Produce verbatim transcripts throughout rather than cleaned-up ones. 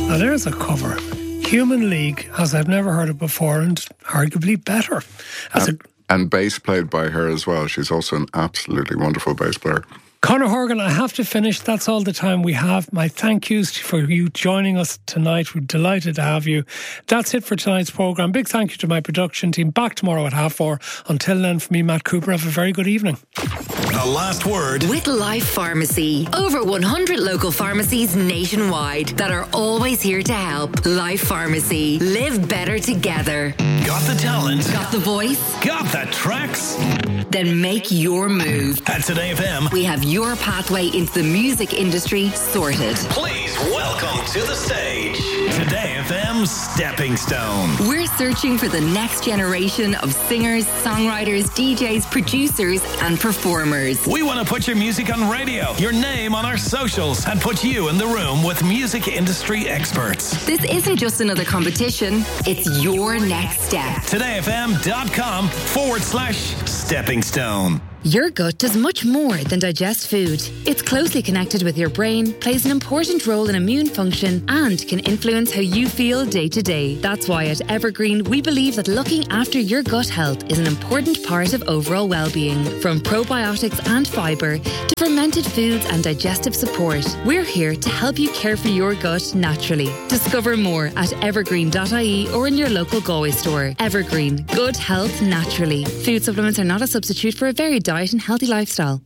Now there's a cover. Human League, as I've never heard it before, and arguably better. As and, a, and bass played by her as well. She's also an absolutely wonderful bass player. Conor Horgan, I have to finish. That's all the time we have. My thank yous for you joining us tonight. We're delighted to have you. That's it for tonight's programme. Big thank you to my production team. Back tomorrow at half four. Until then, for me, Matt Cooper, have a very good evening. The last word with Life Pharmacy. Over one hundred local pharmacies nationwide that are always here to help. Life Pharmacy. Live better together. Got the talent? Got the voice? Got the tracks? Then make your move. At Today F M, we have your pathway into the music industry sorted. Please welcome to the stage Today F M's Stepping Stone. We're searching for the next generation of singers, songwriters, D Js, producers and performers. We want to put your music on radio, your name on our socials, and put you in the room with music industry experts. This isn't just another competition, it's your next step. todayfm.com forward slash stepping stone. Your gut does much more than digest food. It's closely connected with your brain, plays an important role in immune function, and can influence how you feel day to day. That's why at Evergreen, we believe that looking after your gut health is an important part of overall well-being. From probiotics and fibre to fermented foods and digestive support, we're here to help you care for your gut naturally. Discover more at evergreen dot I E or in your local Galway store. Evergreen, good health naturally. Food supplements are not a substitute for a varied diet and healthy lifestyle.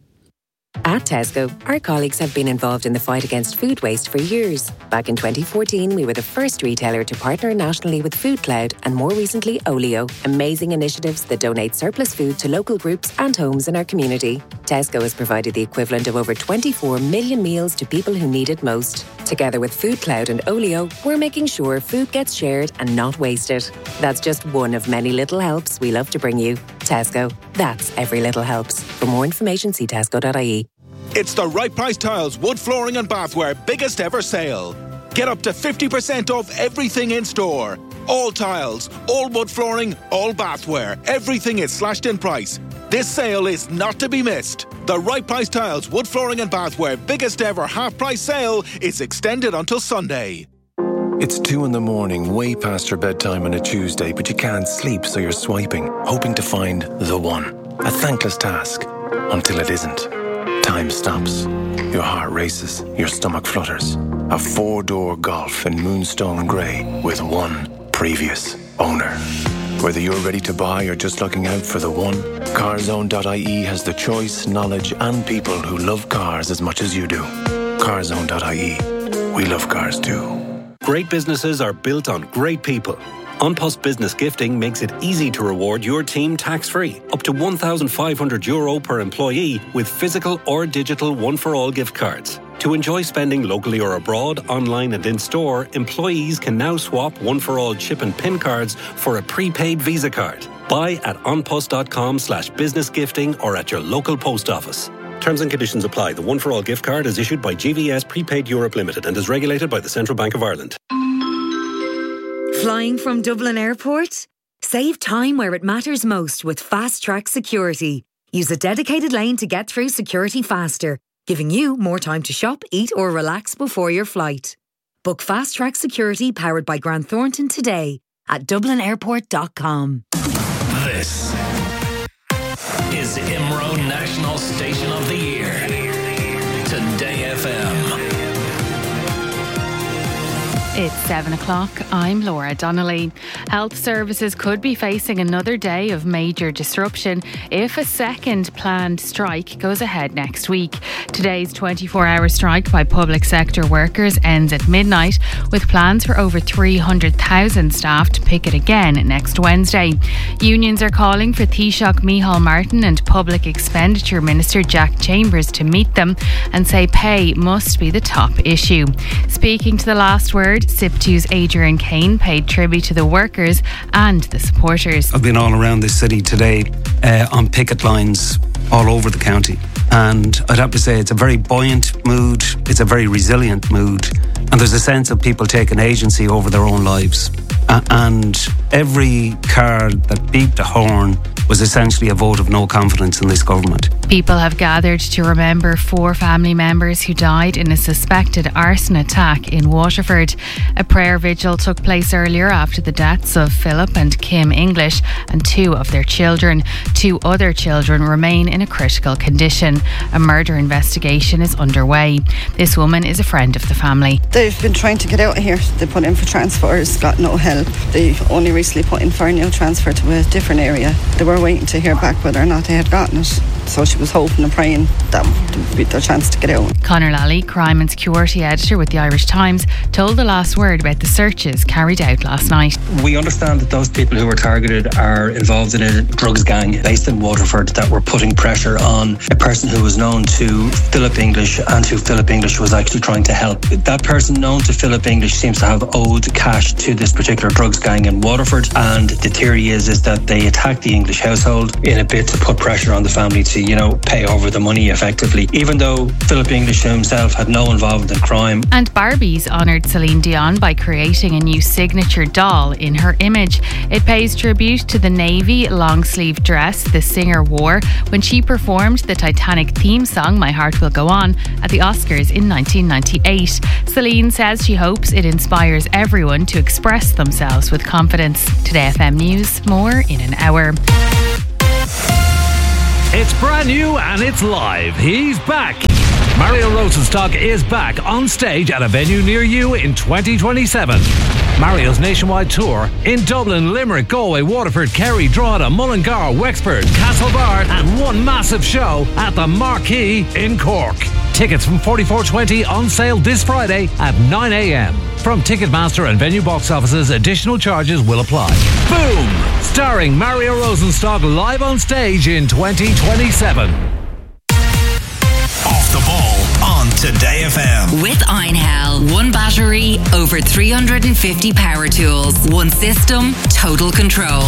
At Tesco, our colleagues have been involved in the fight against food waste for years. Back in twenty fourteen, we were the first retailer to partner nationally with Food Cloud and more recently Olio, amazing initiatives that donate surplus food to local groups and homes in our community. Tesco has provided the equivalent of over twenty-four million meals to people who need it most. Together with Food Cloud and Olio, we're making sure food gets shared and not wasted. That's just one of many little helps we love to bring you. Tesco, that's every little helps. For more information, see tesco dot I E. It's the Right Price Tiles Wood Flooring and Bathware biggest ever sale. Get up to fifty percent off everything in store. All tiles, all wood flooring, all bathware. Everything is slashed in price. This sale is not to be missed. The Right Price Tiles Wood Flooring and Bathware biggest ever half price sale is extended until Sunday. It's two in the morning, way past your bedtime on a Tuesday, but you can't sleep, so you're swiping, hoping to find the one. A thankless task, until it isn't. Time stops. Your heart races, your stomach flutters. A four-door Golf in Moonstone Grey with one previous owner. Whether you're ready to buy or just looking out for the one, carzone dot I E has the choice, knowledge and people who love cars as much as you do. carzone dot I E. We love cars too. Great businesses are built on great people. An Post Business Gifting makes it easy to reward your team tax-free, up to one thousand five hundred euro per employee with physical or digital one-for-all gift cards. To enjoy spending locally or abroad, online and in-store, employees can now swap one-for-all chip and PIN cards for a prepaid Visa card. Buy at onpost.com slash business gifting or at your local post office. Terms and conditions apply. The one-for-all gift card is issued by G V S Prepaid Europe Limited and is regulated by the Central Bank of Ireland. Flying from Dublin Airport? Save time where it matters most with Fast Track Security. Use a dedicated lane to get through security faster, giving you more time to shop, eat or relax before your flight. Book Fast Track Security powered by Grant Thornton today at dublin airport dot com. This is I M R O National Station of the Year. Today F M. It's seven o'clock. I'm Laura Donnelly. Health services could be facing another day of major disruption if a second planned strike goes ahead next week. Today's twenty-four hour strike by public sector workers ends at midnight, with plans for over three hundred thousand staff to picket again next Wednesday. Unions are calling for Taoiseach Micheál Martin and Public Expenditure Minister Jack Chambers to meet them and say pay must be the top issue. Speaking to The Last Word, S I P two's Adrian Kane paid tribute to the workers and the supporters. I've been all around this city today uh, on picket lines all over the county, and I'd have to say it's a very buoyant mood, it's a very resilient mood, and there's a sense of people taking agency over their own lives. Uh, and every car that beeped a horn was essentially a vote of no confidence in this government. People have gathered to remember four family members who died in a suspected arson attack in Waterford. A prayer vigil took place earlier after the deaths of Philip and Kim English and two of their children. Two other children remain in a critical condition. A murder investigation is underway. This woman is a friend of the family. They've been trying to get out of here. They put in for transfers, got no help. They only recently put in for a new transfer to a different area. They were waiting to hear back whether or not they had gotten it. So she was hoping and praying that would be their chance to get out. Conor Lally, crime and security editor with the Irish Times, told the last word about the searches carried out last night. We understand that those people who were targeted are involved in a drugs gang based in Waterford that were putting pressure on a person who was known to Philip English and who Philip English was actually trying to help. That person known to Philip English seems to have owed cash to this particular drugs gang in Waterford, and the theory is, is that they attacked the English household in a bid to put pressure on the family to, you know, pay over the money effectively, even though Philip English himself had no involvement in crime. And Barbies honoured Celine Dion by creating a new signature doll in her image. It pays tribute to the navy long-sleeve dress the singer wore when she performed the Titanic theme song My Heart Will Go On at the Oscars in nineteen ninety-eight. Celine says she hopes it inspires everyone to express themselves with confidence. Today F M News, more in an hour. It's brand new and it's live. He's back. Mario Rosenstock is back on stage at a venue near you in twenty twenty-seven. Mario's nationwide tour in Dublin, Limerick, Galway, Waterford, Kerry, Drogheda, Mullingar, Wexford, Castlebar, and one massive show at the Marquee in Cork. Tickets from forty-four twenty on sale this Friday at nine a.m. From Ticketmaster and venue box offices, additional charges will apply. Boom! Starring Mario Rosenstock live on stage in twenty twenty-seven. Off the ball on Today F M. With Einhell, one battery, over three hundred fifty power tools, one system, total control.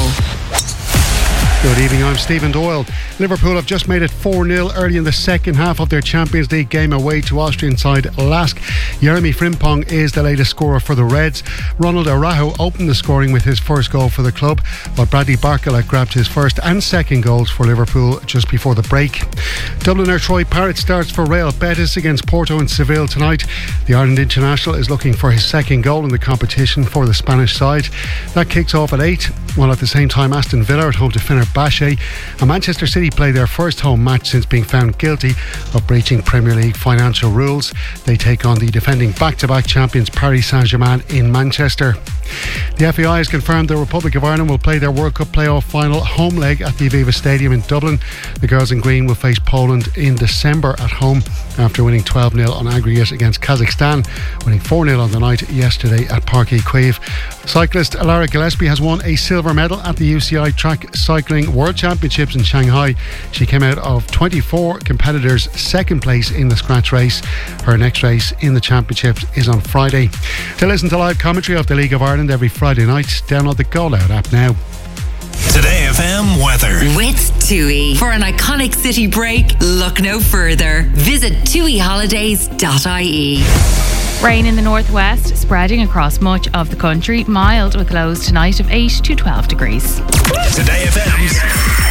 Good evening, I'm Stephen Doyle. Liverpool have just made it four nil early in the second half of their Champions League game away to Austrian side Lask. Jeremy Frimpong is the latest scorer for the Reds. Ronald Araujo opened the scoring with his first goal for the club, while Bradley Barcola grabbed his first and second goals for Liverpool just before the break. Dubliner Troy Parrott starts for Real Betis against Porto and Seville tonight. The Ireland international is looking for his second goal in the competition for the Spanish side. That kicks off at eight, while at the same time Aston Villa at home to Fenerbahce, and Manchester City play their first home match since being found guilty of breaching Premier League financial rules. They take on the defending back-to-back champions Paris Saint-Germain in Manchester. The F A I has confirmed the Republic of Ireland will play their World Cup playoff final home leg at the Aviva Stadium in Dublin. The girls in green will face Poland in December at home after winning twelve nil on aggregate against Kazakhstan, winning four nil on the night yesterday at Parc y Cuivre. Cyclist Lara Gillespie has won a silver medal at the U C I Track Cycling World Championships in Shanghai. She came out of twenty-four competitors second place in the scratch race. Her next race in the championships is on Friday. To listen to live commentary of the League of Ireland every Friday night, download the Go Loud app now. Today F M weather. With TUI. For an iconic city break, look no further. Visit tui holidays dot I E. Rain in the northwest, spreading across much of the country. Mild with lows tonight of eight to twelve degrees. Today F M's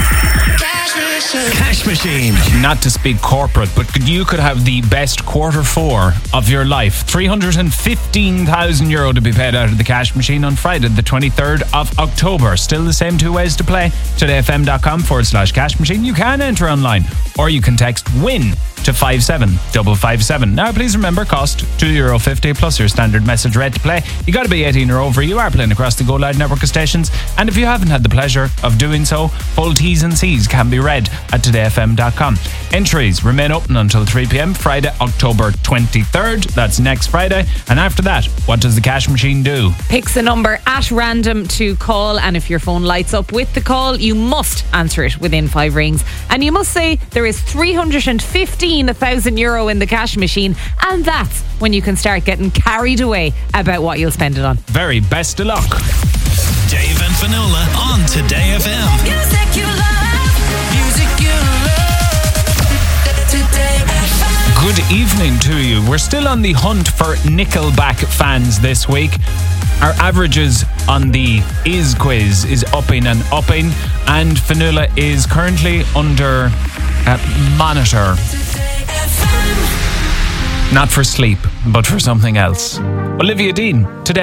Cash Machine. Not to speak corporate, but you could have the best quarter four of your life. three hundred fifteen thousand euro to be paid out of the Cash Machine on Friday, the twenty-third of October. Still the same two ways to play. todayfm.com forward slash cash machine. You can enter online, or you can text WIN to five seven five five seven. Now, please remember, cost two euro fifty plus your standard message rate to play. You got to be eighteen or over. You are playing across the Go Loud network of stations. And if you haven't had the pleasure of doing so, full T's and C's can be read at today f m dot com. Entries remain open until three p.m. Friday, October twenty-third. That's next Friday. And after that, what does the Cash Machine do? Picks a number at random to call, and if your phone lights up with the call, you must answer it within five rings. And you must say there is three hundred fifteen thousand euro in the Cash Machine, and that's when you can start getting carried away about what you'll spend it on. Very best of luck. Dave and Finola on Today F M. Music you love. Music you love. Today F M. Good evening to you. We're still on the hunt for Nickelback fans this week. Our averages on the Is quiz is upping and upping, and Finola is currently under uh, monitor. Not for sleep, but for something else. Olivia Dean, today.